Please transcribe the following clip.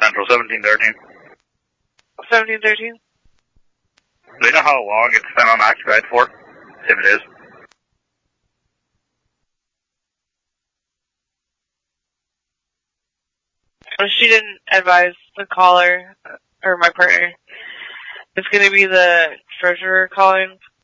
Central, 1713. 1713? Do you know how long it's been unoccupied for? If it is. She didn't advise the caller, or my partner. It's going to be the treasurer calling.